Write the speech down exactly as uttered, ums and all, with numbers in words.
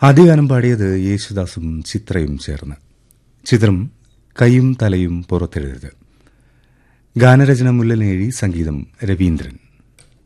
ആദ്യ ഗാനം പാടിയത് യേശുദാസും ചിത്രയും ചേർന്ന്. ചിത്രം കൈയും തലയും പുറത്തെഴുതരുത്. ഗാനരചന മുല്ലനേഴി, സംഗീതം രവീന്ദ്രൻ.